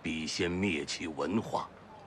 必先灭其文化。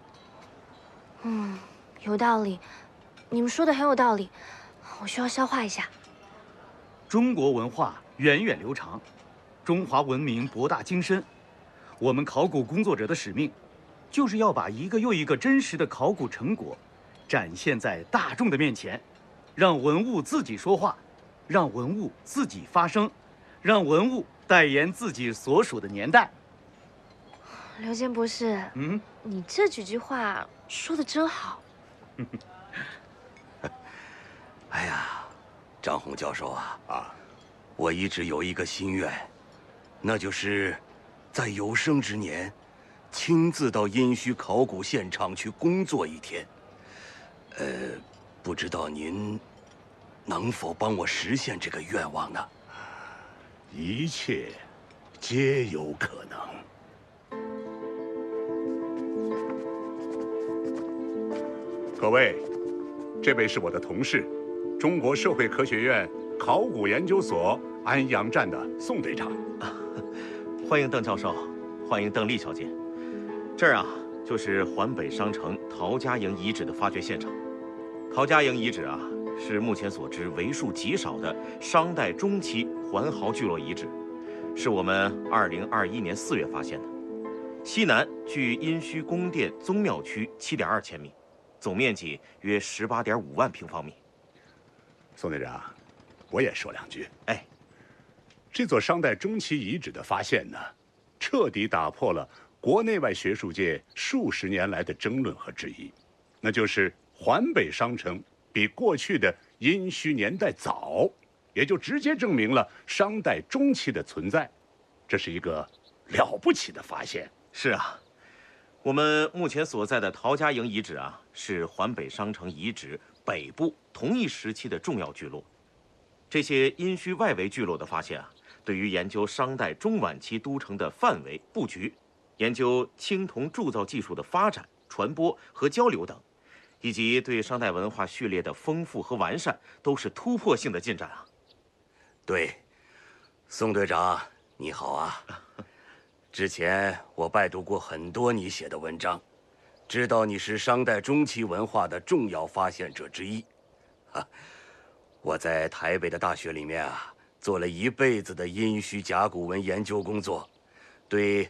有道理，你们说的很有道理，我需要消化一下。 中国文化源远流长，中华文明博大精深。我们考古工作者的使命，就是要把一个又一个真实的考古成果展现在大众的面前，让文物自己说话，让文物自己发声，让文物代言自己所属的年代。 刘坚博士，你这几句话说的真好。 哎呀，张宏教授啊，我一直有一个心愿，那就是在有生之年，亲自到殷墟考古现场去工作一天。不知道您能否帮我实现这个愿望呢？ 一切皆有可能。各位，这位是我的同事，中国社会科学院考古研究所安阳站的宋队长。 欢迎邓教授，欢迎邓丽小姐。这儿就是环北商城陶家营遗址的发掘现场。陶家营遗址是目前所知为数极少的商代中期环壕聚落遗址，是我们2021年4月发现的。西南距殷墟宫殿宗庙区7.2千米，总面积约18.5万平方米。 宋队长，我也说两句。这座商代中期遗址的发现呢，彻底打破了国内外学术界数十年来的争论和质疑，那就是环北商城比过去的殷墟年代早，也就直接证明了商代中期的存在。这是一个了不起的发现。 是我们目前所在的陶家营遗址是环北商城遗址北部同一时期的重要聚落。这些殷墟外围聚落的发现对于研究商代中晚期都城的范围布局，研究青铜铸造技术的发展、传播和交流等，以及对商代文化序列的丰富和完善，都是突破性的进展对，宋队长你好之前我拜读过很多你写的文章，知道你是商代中期文化的重要发现者之一。我在台北的大学里面做了一辈子的殷墟甲骨文研究工作，对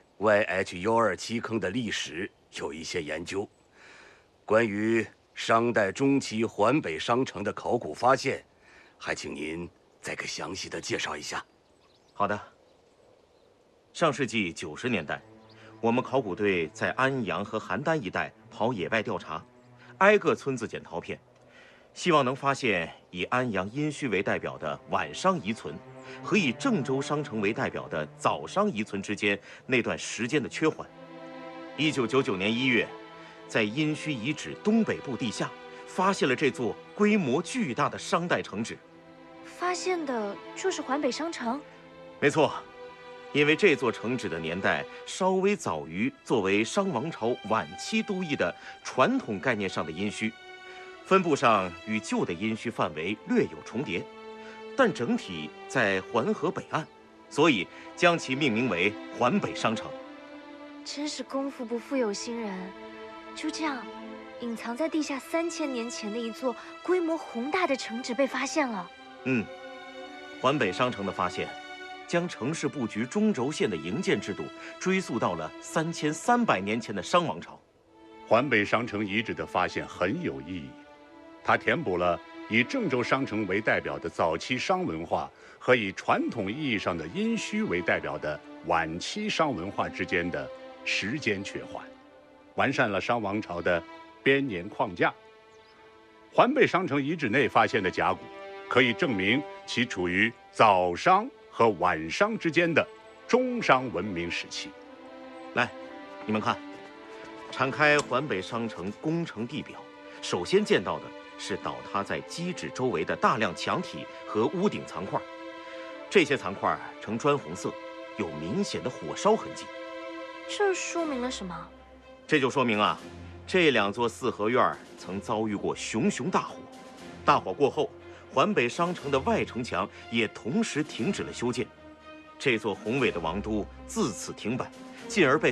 YH127坑的历史有一些研究。关于商代中期环北商城的考古发现，还请您再给详细的介绍一下。 好的。上世纪90年代，我们考古队在安阳和邯郸一带跑野外调查，挨个村子捡陶片，希望能发现以安阳殷墟为代表的晚商遗存和以郑州商城为代表的早商遗存之间那段时间的缺环。1999年1月，在殷墟遗址东北部地下发现了这座规模巨大的商代城址。 发现的就是环北商城？ 没错，因为这座城址的年代稍微早于作为商王朝晚期都邑的传统概念上的殷墟，分布上与旧的殷墟范围略有重叠，但整体在环河北岸，所以将其命名为环北商城。 真是功夫不负有心人，就这样，隐藏在地下3000年前的一座规模宏大的城址被发现了。 环北商城的发现，将城市布局中轴线的营建制度追溯到了3300年前的商王朝。 环北商城遗址的发现很有意义，它填补了以郑州商城为代表的早期商文化和以传统意义上的殷墟为代表的晚期商文化之间的时间缺环，完善了商王朝的编年框架。环北商城遗址内发现的甲骨，可以证明其处于早商和晚商之间的中商文明时期。 来，你们看，敞开环北商城工程地表，首先见到的是倒塌在基址周围的大量墙体和屋顶残块，这些残块呈砖红色，有明显的火烧痕迹。 这说明了什么？ 这就说明这2座四合院曾遭遇过熊熊大火，大火过后，环北商城的外城墙也同时停止了修建，这座宏伟的王都自此停摆，进而被